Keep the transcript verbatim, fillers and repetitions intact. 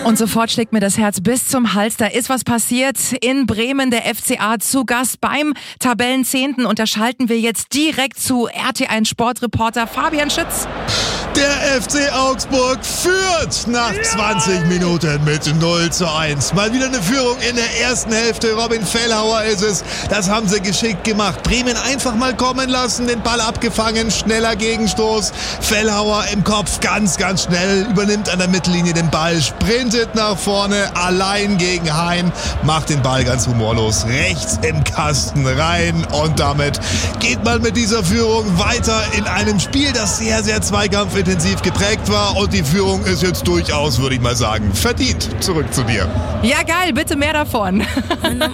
Und sofort schlägt mir das Herz bis zum Hals. Da ist was passiert in Bremen. Der F C A zu Gast beim Tabellenzehnten. Und da schalten wir jetzt direkt zu R T eins Sportreporter Fabian Schütz. Der F C Augsburg führt nach zwanzig Minuten mit null zu eins. Mal wieder eine Führung in der ersten Hälfte. Robin Fellhauer ist es. Das haben sie geschickt gemacht. Bremen einfach mal kommen lassen, den Ball abgefangen, schneller Gegenstoß. Fellhauer im Kopf, ganz, ganz schnell, übernimmt an der Mittellinie den Ball, sprintet nach vorne, allein gegen Hein, macht den Ball ganz humorlos rechts im Kasten rein. Und damit geht man mit dieser Führung weiter in einem Spiel, das sehr, sehr zweikampfintensiv geprägt war, und die Führung ist jetzt durchaus, würde ich mal sagen, verdient. Zurück zu dir. Ja, geil, bitte mehr davon.